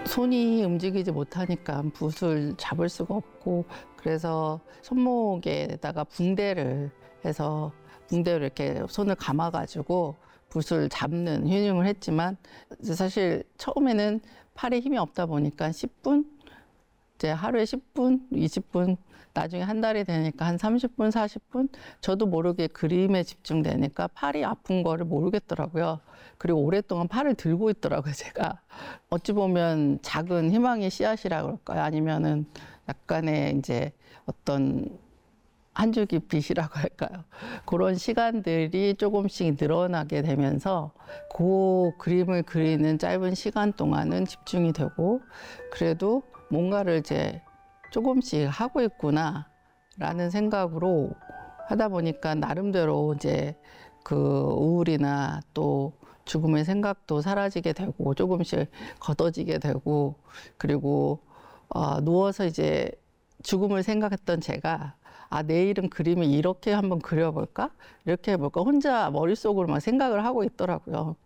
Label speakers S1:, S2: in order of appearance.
S1: 손이 움직이지 못하니까 붓을 잡을 수가 없고, 그래서 손목에다가 붕대를 해서 붕대로 이렇게 손을 감아가지고 붓을 잡는 휴닝을 했지만, 사실 처음에는 팔에 힘이 없다 보니까 10분, 이제 하루에 10분, 20분, 나중에 한 달이 되니까 한 30분, 40분, 저도 모르게 그림에 집중되니까 팔이 아픈 거를 모르겠더라고요. 그리고 오랫동안 팔을 들고 있더라고요, 제가. 어찌 보면 작은 희망의 씨앗이라고 그럴까요? 아니면은 약간의 이제 어떤 한 줄기 빛이라고 할까요? 그런 시간들이 조금씩 늘어나게 되면서 그 그림을 그리는 짧은 시간 동안은 집중이 되고, 그래도 뭔가를 이제 조금씩 하고 있구나 라는 생각으로 하다 보니까 나름대로 이제 그 우울이나 또 죽음의 생각도 사라지게 되고 조금씩 걷어지게 되고, 그리고 누워서 이제 죽음을 생각했던 제가 내일은 그림을 이렇게 한번 그려볼까? 이렇게 해볼까? 혼자 머릿속으로 막 생각을 하고 있더라고요.